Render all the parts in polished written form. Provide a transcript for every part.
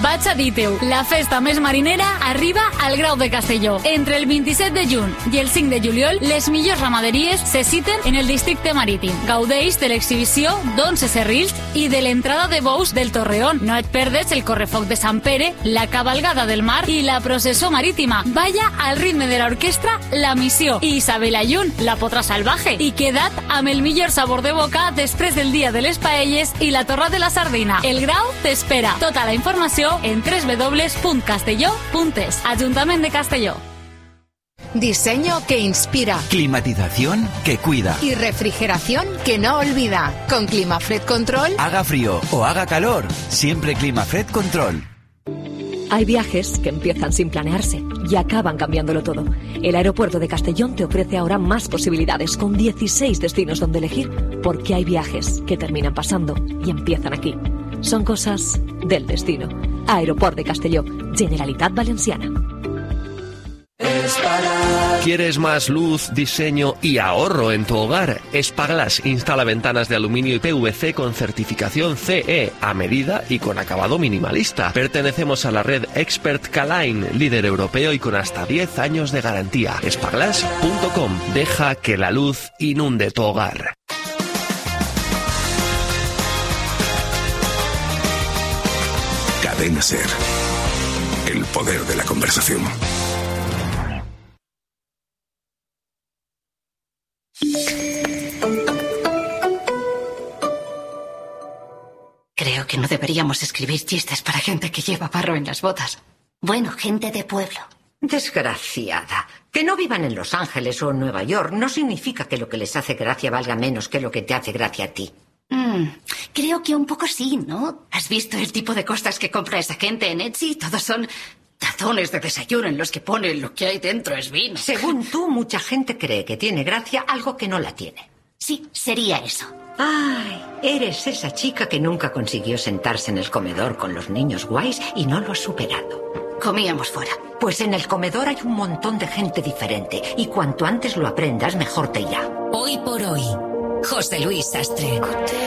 Vaig a dir-te-ho, la festa més marinera arriba al Grau de Castelló. Entre el 27 de juny i el 5 de juliol, les millors ramaderies se citen en el districte marítim. Gaudeix de l'exhibició d'11 serrils i de l'entrada de bous del Torreón. No et perdes el correfoc de Sant Pere, la cabalgada del mar i la processó marítima. Balla al ritme de l'orquestra La Missió. I Isabel Ayun, la potra salvaje. I queda't amb el millor sabor de boca després del dia de les paelles i la torra de la sardina. El Grau t'espera. Tota la informació en www.castelló.es. Ajuntament de Castelló. Diseño que inspira. Climatización que cuida. Y refrigeración que no olvida. Con Climafred Control. Haga frío o haga calor, siempre Climafred Control. Hay viajes que empiezan sin planearse y acaban cambiándolo todo. El aeropuerto de Castellón te ofrece ahora más posibilidades, con 16 destinos donde elegir, porque hay viajes que terminan pasando y empiezan aquí. Son cosas del destino. Aeroport de Castelló, Generalitat Valenciana. ¿Quieres más luz, diseño y ahorro en tu hogar? Espaglass instala ventanas de aluminio y PVC con certificación CE a medida y con acabado minimalista. Pertenecemos a la red Expert K-Line, líder europeo y con hasta 10 años de garantía. Espaglass.com. Deja que la luz inunde tu hogar. Cadena SER. El poder de la conversación. Creo que no deberíamos escribir chistes para gente que lleva barro en las botas. Bueno, gente de pueblo. Desgraciada. Que no vivan en Los Ángeles o en Nueva York no significa que lo que les hace gracia valga menos que lo que te hace gracia a ti. Creo que un poco sí, ¿no? ¿Has visto el tipo de cosas que compra esa gente en Etsy? Todos son tazones de desayuno en los que pone lo que hay dentro es vino. Según tú, mucha gente cree que tiene gracia algo que no la tiene. Sí, sería eso. Ay, eres esa chica que nunca consiguió sentarse en el comedor con los niños guays y no lo has superado. Comíamos fuera. Pues en el comedor hay un montón de gente diferente y cuanto antes lo aprendas, mejor te irá. Hoy por hoy, José Luis Sastre.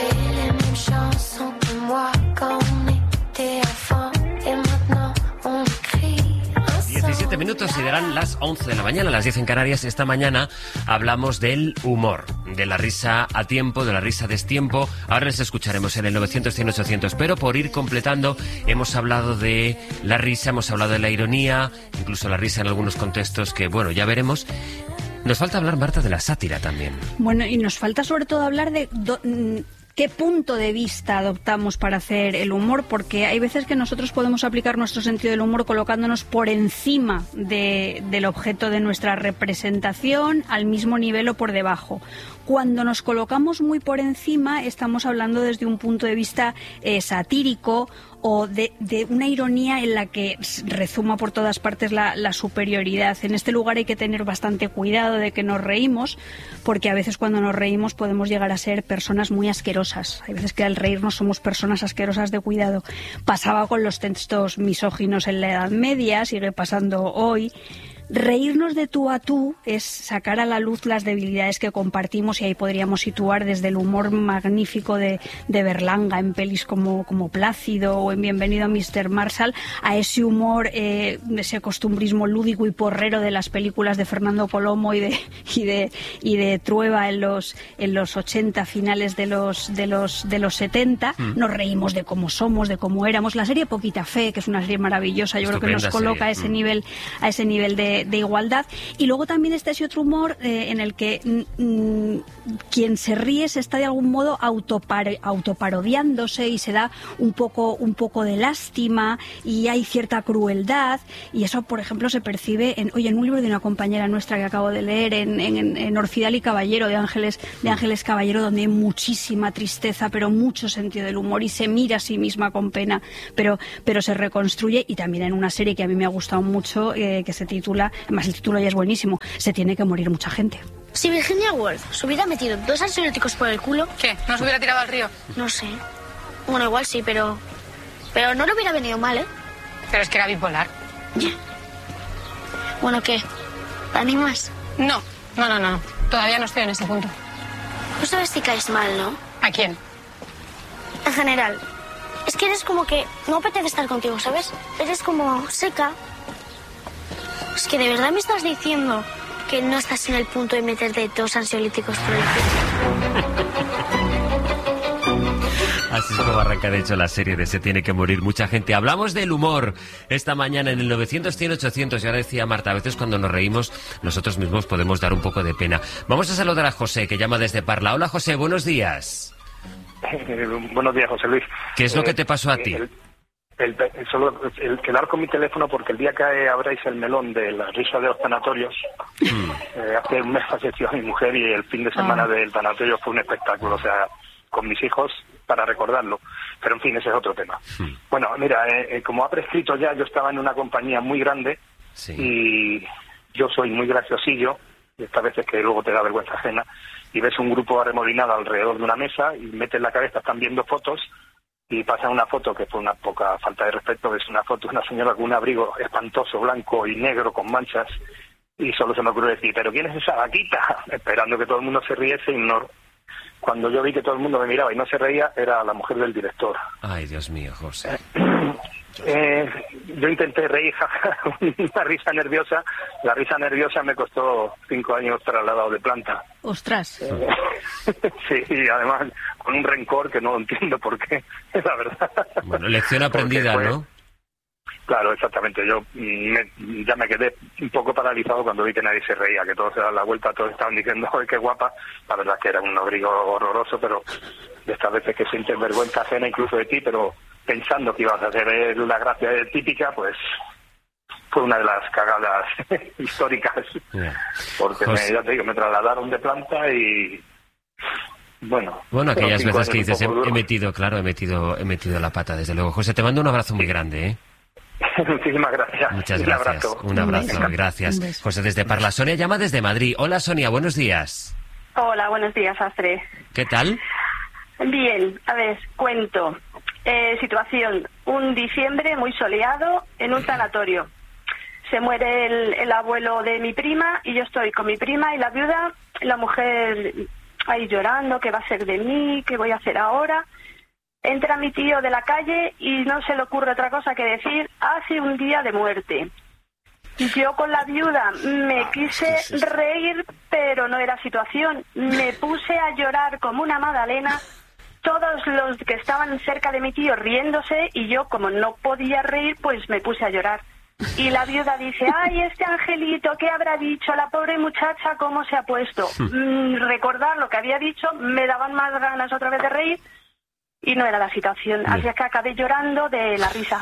17 minutos y darán las 11 de la mañana, las 10 en Canarias. Esta mañana hablamos del humor, de la risa a tiempo, de la risa a destiempo. Ahora les escucharemos en el 900, 100, 800, pero por ir completando, hemos hablado de la risa, hemos hablado de la ironía, incluso la risa en algunos contextos que, bueno, ya veremos. Nos falta hablar, Marta, de la sátira también. Bueno, y nos falta sobre todo hablar de qué punto de vista adoptamos para hacer el humor, porque hay veces que nosotros podemos aplicar nuestro sentido del humor colocándonos por encima del objeto de nuestra representación, al mismo nivel o por debajo. Cuando nos colocamos muy por encima, estamos hablando desde un punto de vista satírico o de una ironía en la que rezuma por todas partes la superioridad. En este lugar hay que tener bastante cuidado de que nos reímos, porque a veces cuando nos reímos podemos llegar a ser personas muy asquerosas. Hay veces que al reírnos somos personas asquerosas de cuidado. Pasaba con los textos misóginos en la Edad Media, sigue pasando hoy. Reírnos de tú a tú es sacar a la luz las debilidades que compartimos, y ahí podríamos situar desde el humor magnífico de Berlanga en pelis como Plácido o en Bienvenido a Mr. Marshall, a ese humor, ese costumbrismo lúdico y porrero de las películas de Fernando Colomo y de Trueba en los 80, finales de los 70. Nos reímos de cómo somos, de cómo éramos. La serie Poquita Fe, que es una serie maravillosa, yo creo que nos coloca a ese nivel de igualdad. Y luego también está ese otro humor en el que quien se ríe se está de algún modo autoparodiándose y se da un poco de lástima y hay cierta crueldad, y eso, por ejemplo, se percibe en un libro de una compañera nuestra que acabo de leer, en Orfidal y Caballero, de Ángeles Caballero, donde hay muchísima tristeza pero mucho sentido del humor, y se mira a sí misma con pena pero se reconstruye. Y también en una serie que a mí me ha gustado mucho, que se titula, además el título ya es buenísimo, Se tiene que morir mucha gente. Si Virginia Woolf se hubiera metido 2 ansiolíticos por el culo... ¿Qué? ¿No se hubiera tirado al río? No sé. Bueno, igual sí, pero no le hubiera venido mal, ¿eh? Pero es que era bipolar. Bueno, ¿qué? ¿Te animas? No. Todavía no estoy en ese punto. No sabes si caes mal, ¿no? ¿A quién? En general. Es que eres como que no apetece estar contigo, ¿sabes? Eres como seca. Es que de verdad me estás diciendo que no estás en el punto de meterte 2 ansiolíticos por el culo. Así es como arranca, de hecho, la serie de Se tiene que morir mucha gente. Hablamos del humor esta mañana en el 900-100-800. Ya decía Marta, a veces cuando nos reímos nosotros mismos podemos dar un poco de pena. Vamos a saludar a José, que llama desde Parla. Hola, José, buenos días. Buenos días, José Luis. ¿Qué es lo que te pasó a ti? El quedar con mi teléfono, porque el día que abráis el melón de la risa de los tanatorios, hace un mes falleció mi mujer y el fin de semana del tanatorio fue un espectáculo, o sea, con mis hijos, para recordarlo. Pero en fin, ese es otro tema. Bueno, mira, como ha prescrito ya, yo estaba en una compañía muy grande y yo soy muy graciosillo, y esta vez es que luego te da vergüenza ajena, y ves un grupo arremolinado alrededor de una mesa y metes la cabeza, están viendo fotos, y pasan una foto que fue una poca falta de respeto, es una foto de una señora con un abrigo espantoso, blanco y negro con manchas, y solo se me ocurrió decir, ¿pero quién es esa vaquita? Esperando que todo el mundo se riese y no. Cuando yo vi que todo el mundo me miraba y no se reía, era la mujer del director. Ay, Dios mío, José. Yo intenté reír, una risa nerviosa. La risa nerviosa me costó 5 años trasladado de planta. ¡Ostras! Sí, y además con un rencor que no entiendo por qué, la verdad. Bueno, lección aprendida, ¿no? Claro, exactamente. Yo ya me quedé un poco paralizado cuando vi que nadie se reía, que todos se daban la vuelta, todos estaban diciendo, ¡ay, qué guapa! La verdad es que era un abrigo horroroso, pero de estas veces que sientes vergüenza ajena incluso de ti, pero pensando que ibas a hacer la gracia típica, pues fue una de las cagadas históricas. Porque ya te digo, me trasladaron de planta y... Bueno, aquellas veces que dices, he metido la pata, desde luego. José, te mando un abrazo muy grande, ¿eh? Muchísimas gracias. Muchas gracias. Un abrazo, gracias. José desde Parla. Sonia llama desde Madrid. Hola, Sonia, buenos días. Hola, buenos días, Astre. ¿Qué tal? Bien, a ver, cuento. Situación, un diciembre muy soleado en un tanatorio. Se muere el abuelo de mi prima y yo estoy con mi prima y la viuda, la mujer ahí llorando, ¿qué va a ser de mí? ¿Qué voy a hacer ahora? Entra mi tío de la calle y no se le ocurre otra cosa que decir, hace un día de muerte. Yo con la viuda me quise reír, pero no era situación. Me puse a llorar como una magdalena, todos los que estaban cerca de mi tío riéndose y yo, como no podía reír, pues me puse a llorar. Y la viuda dice, ay, este angelito, ¿qué habrá dicho? La pobre muchacha, ¿cómo se ha puesto? Recordar lo que había dicho, me daban más ganas otra vez de reír. Y no era la situación, así es que acabé llorando de la risa.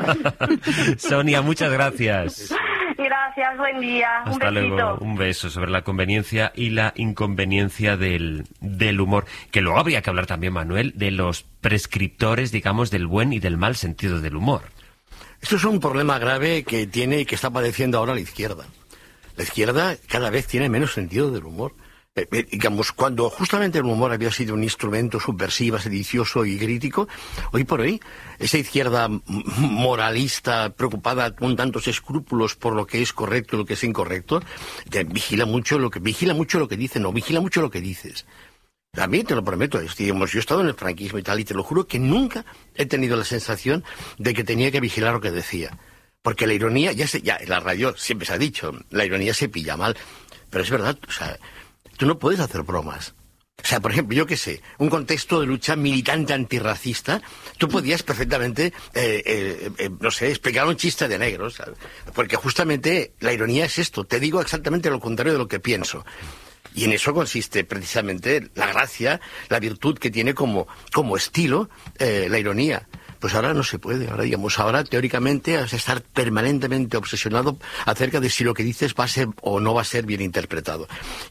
Sonia, muchas gracias. Gracias, buen día. Hasta un besito. Luego, un beso sobre la conveniencia y la inconveniencia del humor. Que luego habría que hablar también, Manuel, de los prescriptores, digamos, del buen y del mal sentido del humor. Esto es un problema grave que tiene y que está padeciendo ahora la izquierda. La izquierda cada vez tiene menos sentido del humor. Digamos, cuando justamente el humor había sido un instrumento subversivo, sedicioso y crítico, hoy por hoy, esa izquierda moralista, preocupada con tantos escrúpulos por lo que es correcto y lo que es incorrecto, vigila mucho lo que dicen, no, vigila mucho lo que dices. A mí, te lo prometo, digamos, yo he estado en el franquismo y tal, y te lo juro que nunca he tenido la sensación de que tenía que vigilar lo que decía. Porque la ironía, ya en la radio siempre se ha dicho, la ironía se pilla mal, pero es verdad, o sea, tú no puedes hacer bromas. O sea, por ejemplo, yo qué sé, un contexto de lucha militante antirracista, tú podías perfectamente, no sé, explicar un chiste de negros, ¿sabes? Porque justamente la ironía es esto, te digo exactamente lo contrario de lo que pienso. Y en eso consiste precisamente la gracia, la virtud que tiene como estilo la ironía. Pues ahora no se puede, ahora teóricamente has de estar permanentemente obsesionado acerca de si lo que dices va a ser o no va a ser bien interpretado.